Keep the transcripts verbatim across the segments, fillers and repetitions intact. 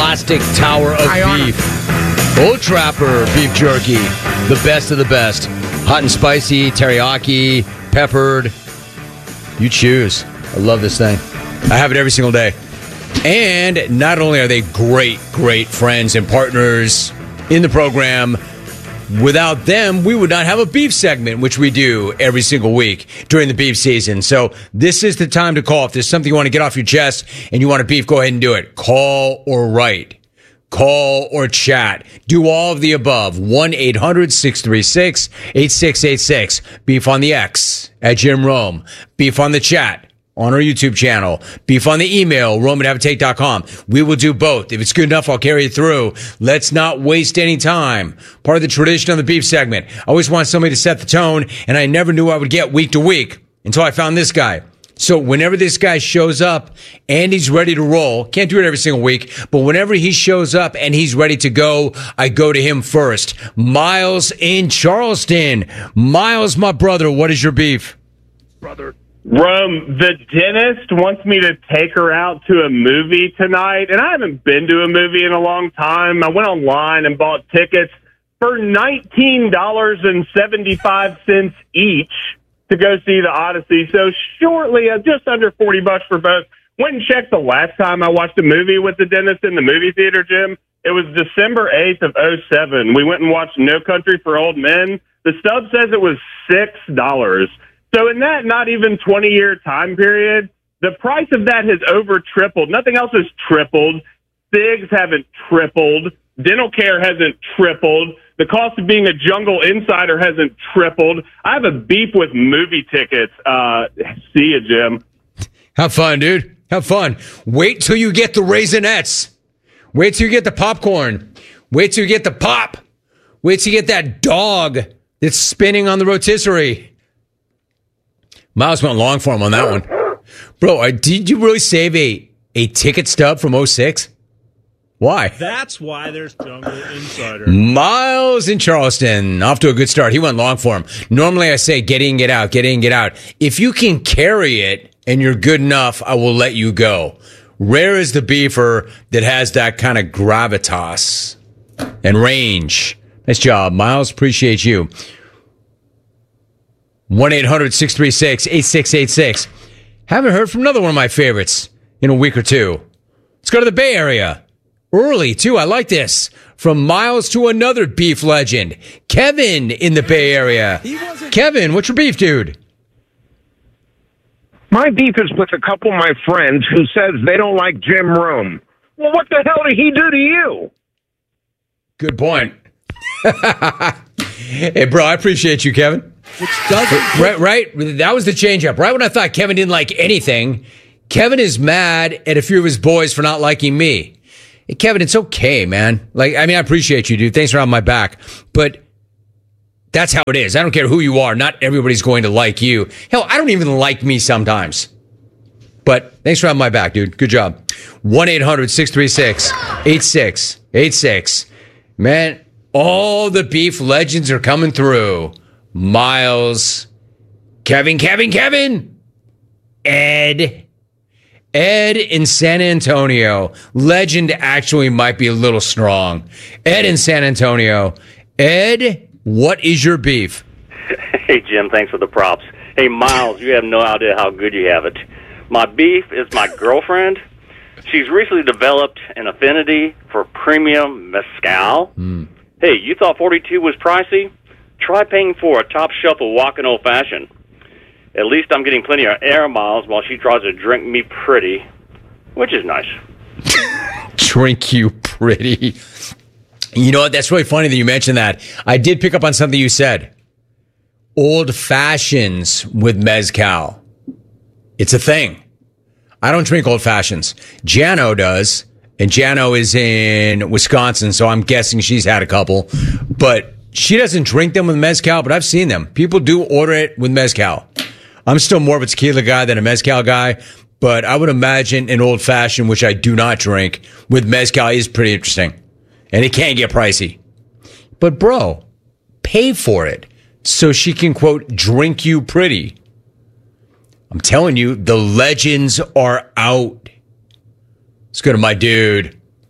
plastic tower of I beef. Old Trapper beef jerky, the best of the best. Hot and spicy, teriyaki, peppered. You choose. I love this thing. I have it every single day. And not only are they great, great friends and partners in the program, without them, we would not have a beef segment, which we do every single week during the beef season. So this is the time to call. If there's something you want to get off your chest and you want a beef, go ahead and do it. Call or write. Call or chat. Do all of the above. one eight hundred six three six eight six eight six. Beef on the X at Jim Rome. Beef on the chat on our YouTube channel. Beef on the email, rome at have a take dot com. We will do both. If it's good enough, I'll carry it through. Let's not waste any time. Part of the tradition on the beef segment. I always want somebody to set the tone, and I never knew I would get week to week until I found this guy. So whenever this guy shows up and he's ready to roll, can't do it every single week, but whenever he shows up and he's ready to go, I go to him first. Miles in Charleston. Miles, my brother, what is your beef? Brother. Rome, the dentist wants me to take her out to a movie tonight, and I haven't been to a movie in a long time. I went online and bought tickets for nineteen dollars and seventy-five cents each to go see the Odyssey. So shortly, uh, just under forty bucks for both. Went and checked the last time I watched a movie with the dentist in the movie theater, Jim. It was December eighth of oh seven. We went and watched No Country for Old Men. The stub says it was six dollars. So in that not even twenty-year time period, the price of that has over tripled. Nothing else has tripled. Cigs haven't tripled. Dental care hasn't tripled. The cost of being a Jungle Insider hasn't tripled. I have a beef with movie tickets. Uh, see you, Jim. Have fun, dude. Have fun. Wait till you get the Raisinets. Wait till you get the popcorn. Wait till you get the pop. Wait till you get that dog that's spinning on the rotisserie. Miles went long for him on that one. Bro, did you really save a, a ticket stub from oh six? Why? That's why there's Jungle Insider. Miles in Charleston, off to a good start. He went long for him. Normally I say get in, get out, get in, get out. If you can carry it and you're good enough, I will let you go. Rare is the beefer that has that kind of gravitas and range. Nice job, Miles. Appreciate you. one eight hundred six three six eight six eight six. Haven't heard from another one of my favorites in a week or two. Let's go to the Bay Area. Early, too. I like this. From Miles to another beef legend. Kevin in the Bay Area. Kevin, what's your beef, dude? My beef is with a couple of my friends who says they don't like Jim Rome. Well, what the hell did he do to you? Good point. Hey, bro, I appreciate you, Kevin. Which doesn't... Right, right. That was the change-up. Right when I thought Kevin didn't like anything, Kevin is mad at a few of his boys for not liking me. Hey, Kevin, it's okay, man. Like, I mean, I appreciate you, dude. Thanks for having my back. But that's how it is. I don't care who you are. Not everybody's going to like you. Hell, I don't even like me sometimes. But thanks for having my back, dude. Good job. one eight hundred six three six eight six eight six. Man, all the beef legends are coming through. Miles, Kevin, Kevin, Kevin, Ed, Ed in San Antonio. Legend actually might be a little strong. Ed in San Antonio. Ed, what is your beef? Hey, Jim, thanks for the props. Hey, Miles, you have no idea how good you have it. My beef is my girlfriend. She's recently developed an affinity for premium mezcal. Mm. Hey, you thought forty-two was pricey? Try paying for a top shelf of walking old fashioned. At least I'm getting plenty of air miles while she tries to drink me pretty, which is nice. Drink you pretty. You know what? That's really funny that you mentioned that. I did pick up on something you said. Old fashions with mezcal. It's a thing. I don't drink old fashions. Jano does, and Jano is in Wisconsin, so I'm guessing she's had a couple. But she doesn't drink them with mezcal, but I've seen them. People do order it with mezcal. I'm still more of a tequila guy than a mezcal guy, but I would imagine an old fashioned, which I do not drink, with mezcal is pretty interesting. And it can get pricey. But bro, pay for it so she can, quote, drink you pretty. I'm telling you, the legends are out. Let's go to my dude,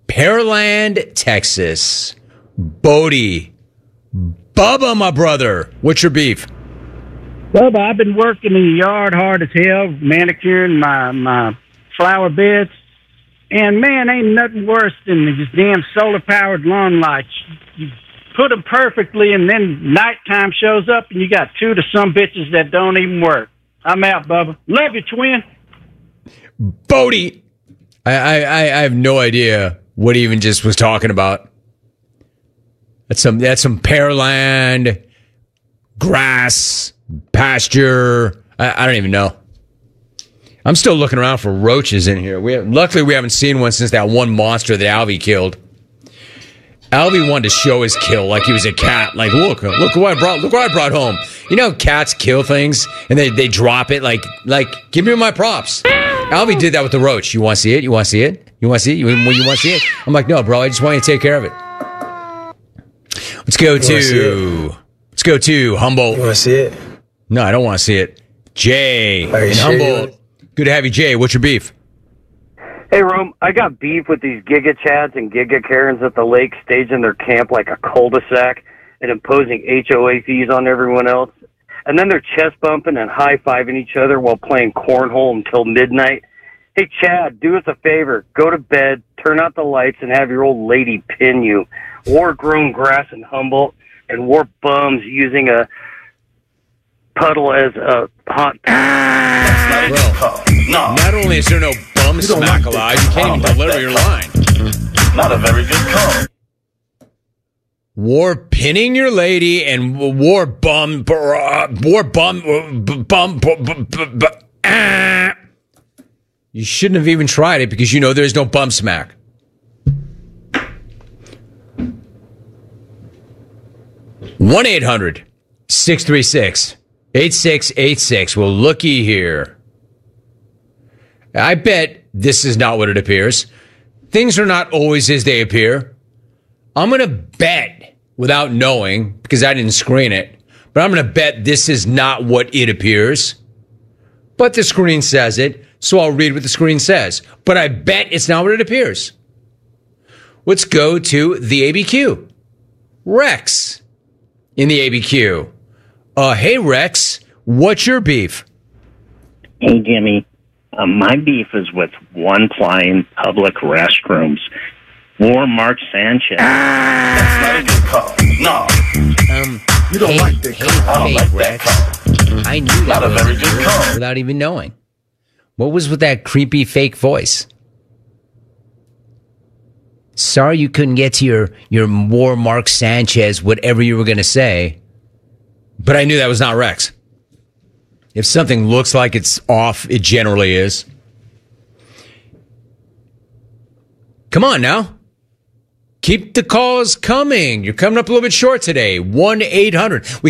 Pearland, Texas. Bodie. Bubba, my brother. What's your beef? Bubba, I've been working in the yard hard as hell, manicuring my, my flower beds. And, man, ain't nothing worse than these damn solar-powered lawn lights. You put them perfectly, and then nighttime shows up, and you got two to some bitches that don't even work. I'm out, Bubba. Love you, twin. Bodie. I, I, I have no idea what he even just was talking about. That's some, that's some pearland, grass, pasture. I, I don't even know. I'm still looking around for roaches in here. We have, luckily, we haven't seen one since that one monster that Alvy killed. Alvy wanted to show his kill like he was a cat. Like, look, look what I brought. Look what I brought home. You know, cats kill things and they, they drop it. Like, like, give me my props. Alvy did that with the roach. You want to see it? You want to see it? You want to see it? You, you want to see it? I'm like, no, bro. I just want you to take care of it. Let's go to. Let's go to Humboldt. You want to see it? No, I don't want to see it. Jay in Humboldt. Good to have you, Jay. What's your beef? Hey, Rome, I got beef with these Giga Chads and Giga Karens at the lake staging their camp like a cul-de-sac and imposing H O A fees on everyone else. And then they're chest bumping and high-fiving each other while playing cornhole until midnight. Hey, Chad, do us a favor. Go to bed, turn out the lights, and have your old lady pin you. War grown grass in Humboldt and war bums using a puddle as a hot... Bro, no. Not only is there no bum smack allowed, you can't even deliver your line. Not a very good call. War pinning your lady and war bum, war bum, bum, bum, ah. You shouldn't have even tried it because you know there's no bum smack. one eight hundred six three six eight six eight six. Well, looky here. I bet this is not what it appears. Things are not always as they appear. I'm going to bet, without knowing, because I didn't screen it, but I'm going to bet this is not what it appears. But the screen says it, so I'll read what the screen says. But I bet it's not what it appears. Let's go to the A B Q. Rex in the A B Q. Uh, hey, Rex, what's your beef? Hey, Jimmy. Uh, my beef is with one-plying public restrooms. War Mark Sanchez. Ah! That's not a good call. No. Um, you don't hey, like that hey, call. I don't hey, like Rex. that call. I knew that not was a very good call. without even knowing. What was with that creepy fake voice? Sorry you couldn't get to your, your War Mark Sanchez, whatever you were going to say. But I knew that was not Rex. If something looks like it's off, it generally is. Come on now. Keep the calls coming. You're coming up a little bit short today. one eight hundred. We